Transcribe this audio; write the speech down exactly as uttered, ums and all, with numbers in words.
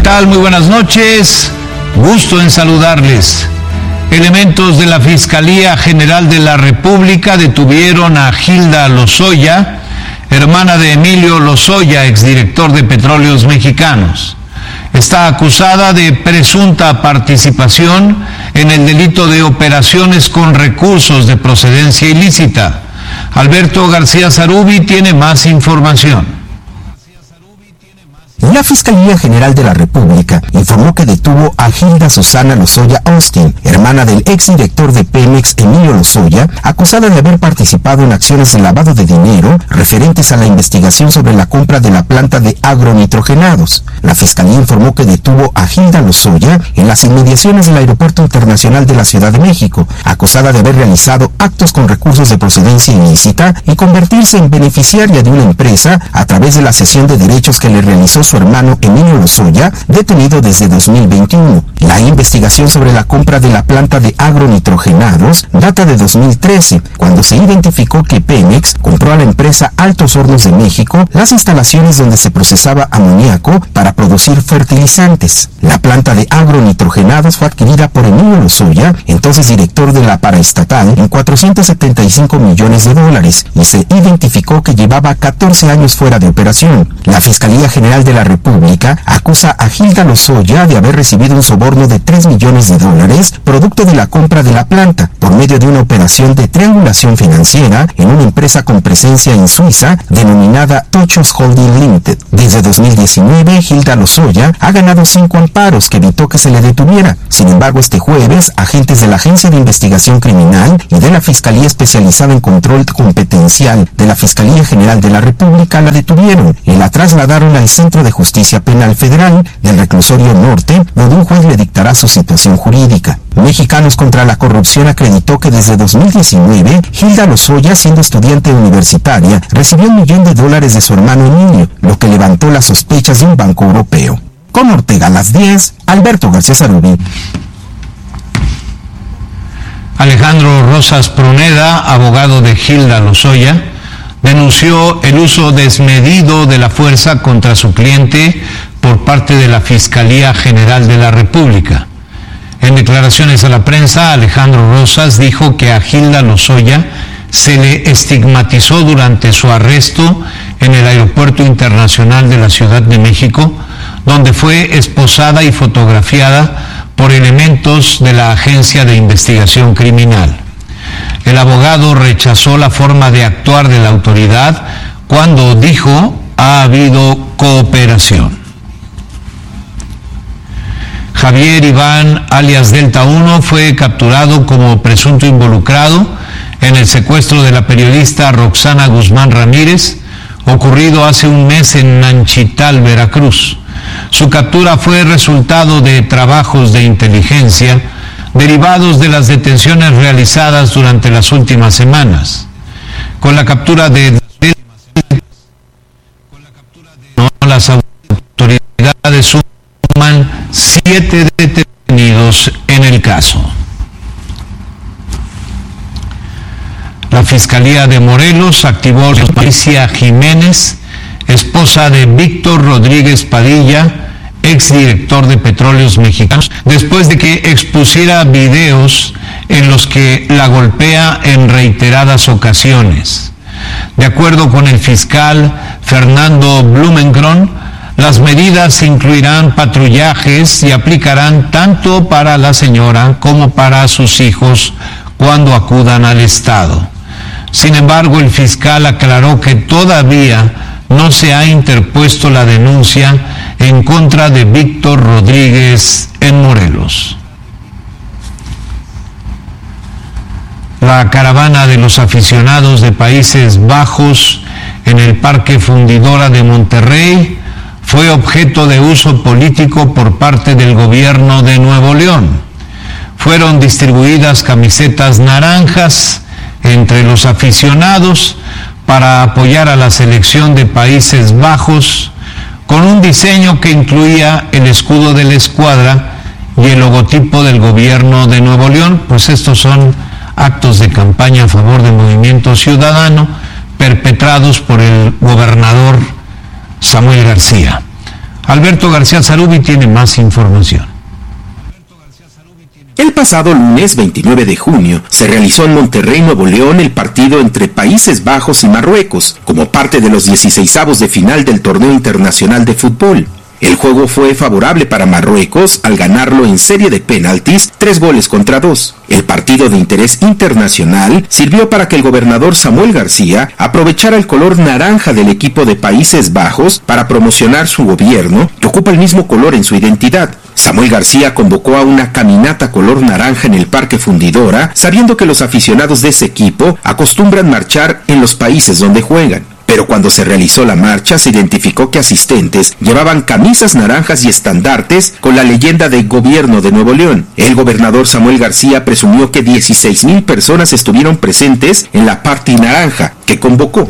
tal? Muy buenas noches. Gusto en saludarles. Elementos de la Fiscalía General de la República detuvieron a Gilda Lozoya, hermana de Emilio Lozoya, exdirector de Petróleos Mexicanos. Está acusada de presunta participación en el delito de operaciones con recursos de procedencia ilícita. Alberto García Zarubi tiene más información. La Fiscalía General de la República informó que detuvo a Gilda Susana Lozoya Austin, hermana del exdirector de Pemex Emilio Lozoya, acusada de haber participado en acciones de lavado de dinero referentes a la investigación sobre la compra de la planta de agronitrogenados. La Fiscalía informó que detuvo a Gilda Lozoya en las inmediaciones del Aeropuerto Internacional de la Ciudad de México, acusada de haber realizado actos con recursos de procedencia ilícita y convertirse en beneficiaria de una empresa a través de la cesión de derechos que le realizó su hermano Emilio Lozoya, detenido desde dos mil veintiuno. La investigación sobre la compra de la planta de agronitrogenados data de dos mil trece, cuando se identificó que Pemex compró a la empresa Altos Hornos de México las instalaciones donde se procesaba amoníaco para producir fertilizantes. La planta de agronitrogenados fue adquirida por Emilio Lozoya, entonces director de la paraestatal, en cuatrocientos setenta y cinco millones de dólares, y se identificó que llevaba catorce años fuera de operación. La Fiscalía General de la República acusa a Gilda Lozoya de haber recibido un soborno de tres millones de dólares producto de la compra de la planta por medio de una operación de triangulación financiera en una empresa con presencia en Suiza denominada Tochos Holding Limited. Desde dos mil diecinueve, Gilda Lozoya ha ganado cinco amparos que evitó que se le detuviera. Sin embargo, este jueves, agentes de la Agencia de Investigación Criminal y de la Fiscalía Especializada en Control Competencial de la Fiscalía General de la República la detuvieron y la trasladaron al Centro de Justicia Penal Federal del Reclusorio Norte, donde un juez le dictará su situación jurídica. Mexicanos contra la Corrupción acreditó que desde dos mil diecinueve, Gilda Lozoya, siendo estudiante universitaria, recibió un millón de dólares de su hermano Emilio, lo que levantó las sospechas de un banco europeo. Con Ortega a las diez, Alberto García Zarubi. Alejandro Rosas Pruneda, abogado de Gilda Lozoya, denunció el uso desmedido de la fuerza contra su cliente por parte de la Fiscalía General de la República. En declaraciones a la prensa, Alejandro Rosas dijo que a Gilda Lozoya se le estigmatizó durante su arresto en el Aeropuerto Internacional de la Ciudad de México, donde fue esposada y fotografiada por elementos de la Agencia de Investigación Criminal. El abogado rechazó la forma de actuar de la autoridad cuando dijo ha habido cooperación. Javier Iván, alias Delta uno, fue capturado como presunto involucrado en el secuestro de la periodista Roxana Guzmán Ramírez, ocurrido hace un mes en Nanchital, Veracruz. Su captura fue resultado de trabajos de inteligencia derivados de las detenciones realizadas durante las últimas semanas. Con la captura de las autoridades suman siete detenidos en el caso. La Fiscalía de Morelos activó a Patricia Jiménez, esposa de Víctor Rodríguez Padilla, exdirector de Petróleos Mexicanos, después de que expusiera videos en los que la golpea en reiteradas ocasiones. De acuerdo con el fiscal Fernando Blumenkron, las medidas incluirán patrullajes y aplicarán tanto para la señora como para sus hijos cuando acudan al Estado. Sin embargo, el fiscal aclaró que todavía no se ha interpuesto la denuncia en contra de Víctor Rodríguez en Morelos. La caravana de los aficionados de Países Bajos en el Parque Fundidora de Monterrey fue objeto de uso político por parte del gobierno de Nuevo León. Fueron distribuidas camisetas naranjas entre los aficionados para apoyar a la selección de Países Bajos, con un diseño que incluía el escudo de la escuadra y el logotipo del gobierno de Nuevo León. Pues estos son actos de campaña a favor del Movimiento Ciudadano perpetrados por el gobernador Samuel García. Alberto García Zarubi tiene más información. El pasado lunes veintinueve de junio se realizó en Monterrey, Nuevo León, el partido entre Países Bajos y Marruecos, como parte de los dieciseisavos de final del torneo internacional de fútbol. El juego fue favorable para Marruecos al ganarlo en serie de penaltis, tres goles contra dos. El partido de interés internacional sirvió para que el gobernador Samuel García aprovechara el color naranja del equipo de Países Bajos para promocionar su gobierno, que ocupa el mismo color en su identidad. Samuel García convocó a una caminata color naranja en el Parque Fundidora, sabiendo que los aficionados de ese equipo acostumbran marchar en los países donde juegan. Pero cuando se realizó la marcha, se identificó que asistentes llevaban camisas naranjas y estandartes con la leyenda de Gobierno de Nuevo León. El gobernador Samuel García presumió que dieciséis mil personas estuvieron presentes en la Party Naranja que convocó.